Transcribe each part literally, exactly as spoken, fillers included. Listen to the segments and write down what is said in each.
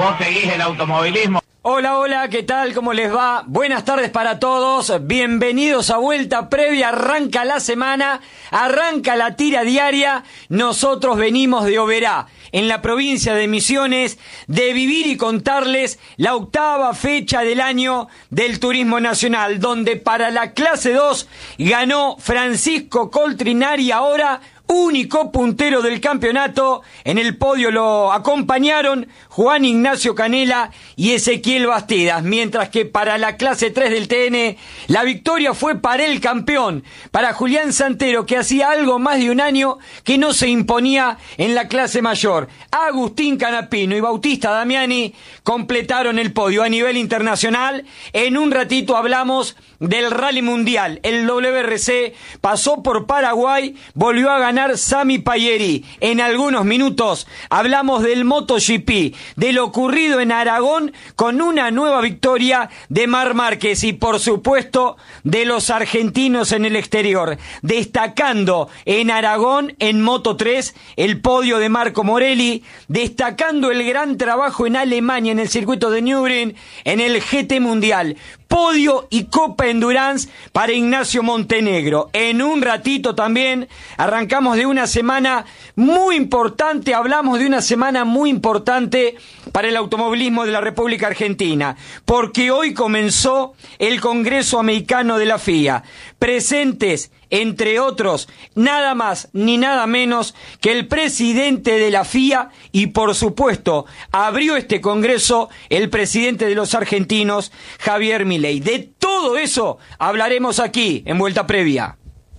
vos seguís el automovilismo. Hola, hola, ¿qué tal? ¿Cómo les va? Buenas tardes para todos, bienvenidos a Vuelta Previa, arranca la semana, arranca la tira diaria, nosotros venimos de Oberá, en la provincia de Misiones, de vivir y contarles la octava fecha del año del Turismo Nacional, donde para la clase dos ganó Francisco Coltrinari, ahora único puntero del campeonato. En el podio lo acompañaron Juan Ignacio Canela y Ezequiel Bastidas, mientras que para la clase tres del T N la victoria fue para el campeón, para Julián Santero, que hacía algo más de un año que no se imponía en la clase mayor. Agustín Canapino y Bautista Damiani completaron el podio. A nivel internacional, en un ratito hablamos del Rally Mundial. El W R C pasó por Paraguay, volvió a ganar Sami Payeri. En algunos minutos hablamos del MotoGP, de lo ocurrido en Aragón con una nueva victoria de Marc Márquez y por supuesto de los argentinos en el exterior, destacando en Aragón en Moto tres el podio de Marco Morelli, destacando el gran trabajo en Alemania en el circuito de Nürburgring en el G T Mundial. Podio y Copa Endurance para Ignacio Montenegro. En un ratito también arrancamos de una semana muy importante, hablamos de una semana muy importante para el automovilismo de la República Argentina, porque hoy comenzó el Congreso Americano de la F I A. Presentes, entre otros, nada más ni nada menos que el presidente de la F I A y, por supuesto, abrió este congreso el presidente de los argentinos, Javier Milei. De todo eso hablaremos aquí en Vuelta Previa.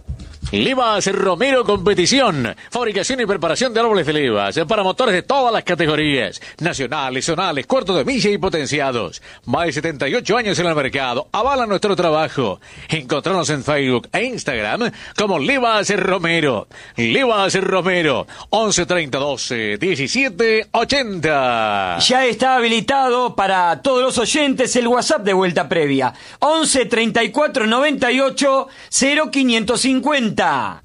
Livas Romero Competición, fabricación y preparación de árboles de levas para motores de todas las categorías, nacionales, zonales, cuartos de milla y potenciados. Más de setenta y ocho años en el mercado, avala nuestro trabajo. Encontrarnos en Facebook e Instagram como Livas Romero. Livas Romero, once treinta doce diecisiete ochenta. Ya está habilitado para todos los oyentes el WhatsApp de Vuelta Previa, once treinta y cuatro noventa y ocho cero quinientos cincuenta.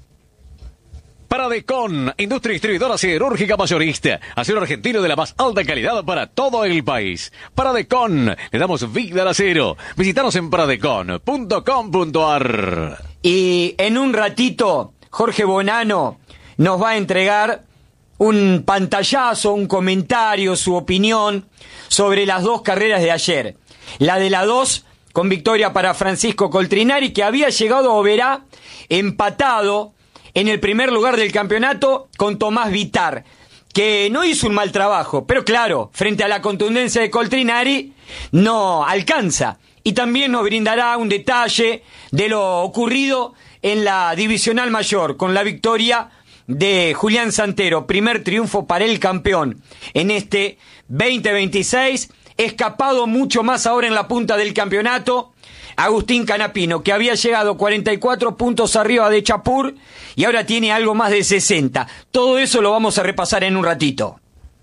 Paradecon, industria distribuidora siderúrgica mayorista, acero argentino de la más alta calidad para todo el país. Paradecon, le damos vida al acero. Visítanos en paradecon punto com punto ar. Y en un ratito, Jorge Bonano nos va a entregar un pantallazo, un comentario, su opinión sobre las dos carreras de ayer. La de la dos, con victoria para Francisco Coltrinari, que había llegado a Oberá empatado en el primer lugar del campeonato con Tomás Vitar, que no hizo un mal trabajo, pero claro, frente a la contundencia de Coltrinari no alcanza. Y también nos brindará un detalle de lo ocurrido en la divisional mayor, con la victoria de Julián Santero, primer triunfo para el campeón en este veinte veintiséis, escapado mucho más ahora en la punta del campeonato, Agustín Canapino, que había llegado cuarenta y cuatro puntos arriba de Chapur y ahora tiene algo más de sesenta. Todo eso lo vamos a repasar en un ratito.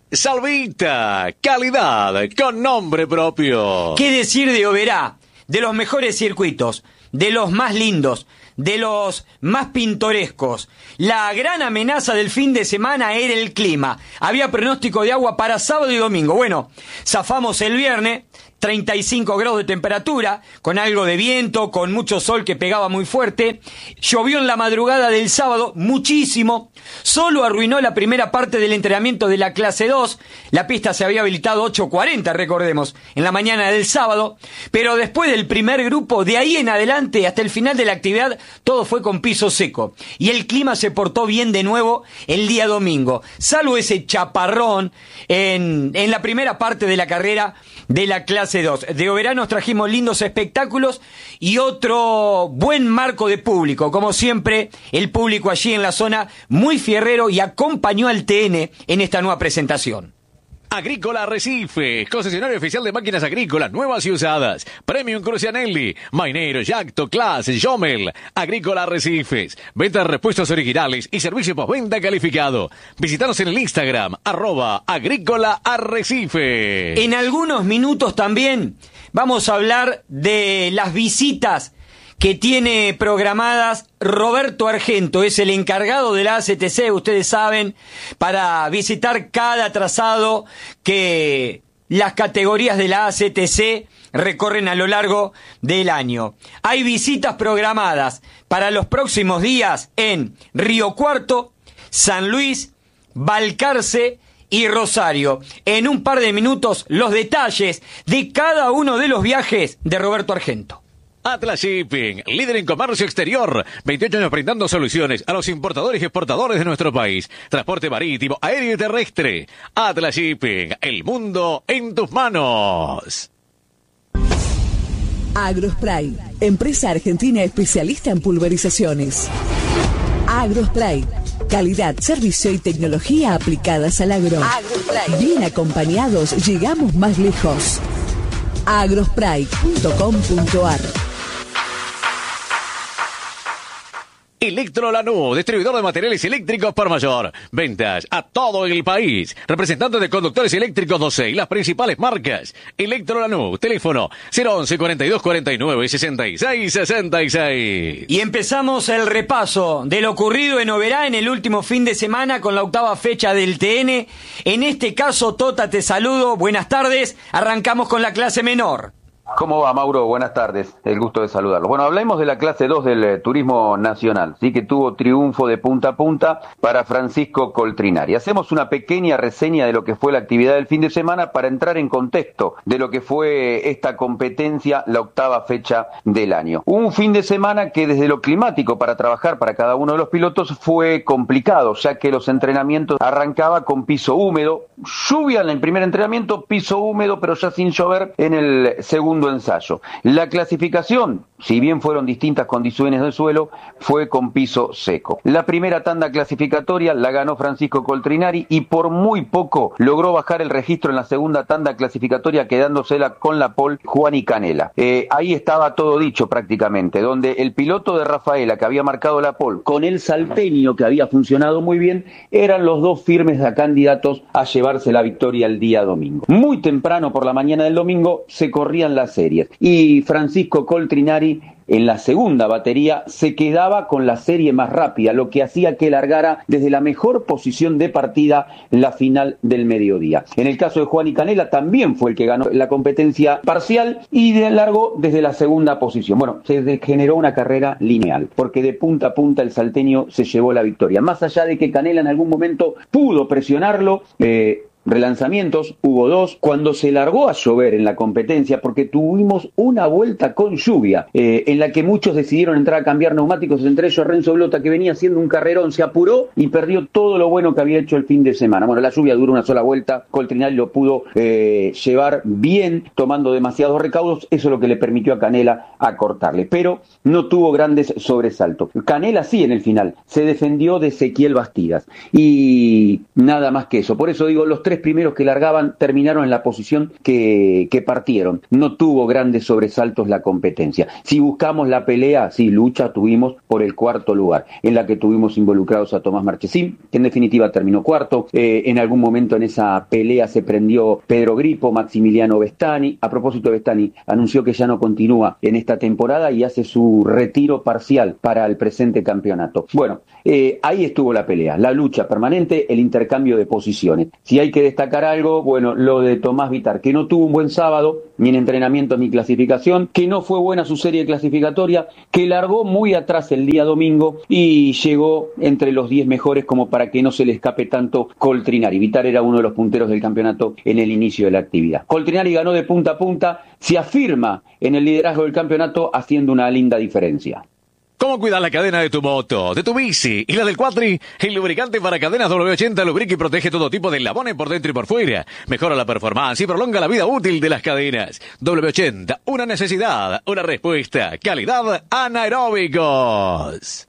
Salvita, calidad con nombre propio. ¿Qué decir de Oberá? De los mejores circuitos, de los más lindos, de los más pintorescos. La gran amenaza del fin de semana era el clima. Había pronóstico de agua para sábado y domingo. Bueno, zafamos el viernes, treinta y cinco grados de temperatura, con algo de viento, con mucho sol que pegaba muy fuerte. Llovió en la madrugada del sábado muchísimo. Solo arruinó la primera parte del entrenamiento de la clase dos. La pista se había habilitado ocho cuarenta, recordemos, en la mañana del sábado. Pero después del primer grupo, de ahí en adelante hasta el final de la actividad, todo fue con piso seco. Y el clima se portó bien de nuevo el día domingo, salvo ese chaparrón en, en la primera parte de la carrera de la clase dos. De Oberá nos trajimos lindos espectáculos y otro buen marco de público. Como siempre, el público allí en la zona muy fierrero y acompañó al T N en esta nueva presentación. Agrícola Arrecife, concesionario oficial de máquinas agrícolas nuevas y usadas. Premium Crucianelli, Mainero, Yacto, Class, Jomel. Agrícola Arrecifes, venta de repuestos originales y servicio postventa calificado. Visítanos en el Instagram, arroba Agrícola Arrecife. En algunos minutos también vamos a hablar de las visitas que tiene programadas Roberto Argento. Es el encargado de la A C T C, ustedes saben, para visitar cada trazado que las categorías de la A C T C recorren a lo largo del año. Hay visitas programadas para los próximos días en Río Cuarto, San Luis, Balcarce y Rosario. En un par de minutos, los detalles de cada uno de los viajes de Roberto Argento. Atlas Shipping, líder en comercio exterior, veintiocho años brindando soluciones a los importadores y exportadores de nuestro país. Transporte marítimo, aéreo y terrestre. Atlas Shipping, el mundo en tus manos. Agrospray, empresa argentina especialista en pulverizaciones. Agrospray, calidad, servicio y tecnología aplicadas al agro. Agrospray. Bien acompañados, llegamos más lejos. agrospray punto com punto ar. Electro Lanús, distribuidor de materiales eléctricos por mayor. Ventas a todo el país. Representante de conductores eléctricos doce y las principales marcas. Electro Lanús, teléfono cero once cuarenta y dos cuarenta y nueve sesenta y seis sesenta y seis. Y empezamos el repaso de lo ocurrido en Oberá en el último fin de semana con la octava fecha del T N. En este caso, Tota, te saludo. Buenas tardes. Arrancamos con la clase menor. ¿Cómo va, Mauro? Buenas tardes, el gusto de saludarlo. Bueno, hablemos de la clase dos del eh, Turismo Nacional, sí, que tuvo triunfo de punta a punta para Francisco Coltrinari. Hacemos una pequeña reseña de lo que fue la actividad del fin de semana para entrar en contexto de lo que fue esta competencia, la octava fecha del año. Un fin de semana que desde lo climático para trabajar para cada uno de los pilotos fue complicado, ya que los entrenamientos arrancaba con piso húmedo, lluvia en el primer entrenamiento, piso húmedo, pero ya sin llover en el segundo ensayo. La clasificación, si bien fueron distintas condiciones del suelo, fue con piso seco. La primera tanda clasificatoria la ganó Francisco Coltrinari y por muy poco logró bajar el registro en la segunda tanda clasificatoria, quedándosela con la pole Juani Canela. Eh, ahí estaba todo dicho prácticamente, donde el piloto de Rafaela que había marcado la pole con el salteño que había funcionado muy bien, eran los dos firmes a candidatos a llevarse la victoria el día domingo. Muy temprano por la mañana del domingo se corrían las series y Francisco Coltrinari en la segunda batería se quedaba con la serie más rápida, lo que hacía que largara desde la mejor posición de partida la final del mediodía. En el caso de Juani Canela también fue el que ganó la competencia parcial y largó desde la segunda posición. Bueno, se generó una carrera lineal, porque de punta a punta el salteño se llevó la victoria. Más allá de que Canela en algún momento pudo presionarlo, eh, relanzamientos, hubo dos, cuando se largó a llover en la competencia, porque tuvimos una vuelta con lluvia, eh, en la que muchos decidieron entrar a cambiar neumáticos, entre ellos Renzo Blota, que venía haciendo un carrerón, se apuró y perdió todo lo bueno que había hecho el fin de semana. Bueno, la lluvia duró una sola vuelta, Coltrinari lo pudo eh, llevar bien, tomando demasiados recaudos, eso es lo que le permitió a Canela acortarle, pero no tuvo grandes sobresaltos. Canela sí en el final, se defendió de Ezequiel Bastidas, y nada más que eso. Por eso digo, los tres primeros que largaban terminaron en la posición que, que partieron. No tuvo grandes sobresaltos la competencia. Si buscamos la pelea, sí, lucha tuvimos por el cuarto lugar, en la que tuvimos involucrados a Tomás Marchesín, que en definitiva terminó cuarto. Eh, en algún momento en esa pelea se prendió Pedro Gripo, Maximiliano Vestani. A propósito de Vestani, anunció que ya no continúa en esta temporada y hace su retiro parcial para el presente campeonato. Bueno, eh, ahí estuvo la pelea, la lucha permanente, el intercambio de posiciones. Si hay que destacar algo, bueno, lo de Tomás Vitar, que no tuvo un buen sábado, ni en entrenamiento ni clasificación, que no fue buena su serie clasificatoria, que largó muy atrás el día domingo y llegó entre los diez mejores como para que no se le escape tanto Coltrinari. Vitar era uno de los punteros del campeonato en el inicio de la actividad. Coltrinari ganó de punta a punta, se afirma en el liderazgo del campeonato haciendo una linda diferencia. ¿Cómo cuidar la cadena de tu moto, de tu bici y la del cuatri? El lubricante para cadenas doble u ochenta lubrica y protege todo tipo de eslabones por dentro y por fuera. Mejora la performance y prolonga la vida útil de las cadenas. doble u ochenta, una necesidad, una respuesta. Calidad anaeróbicos.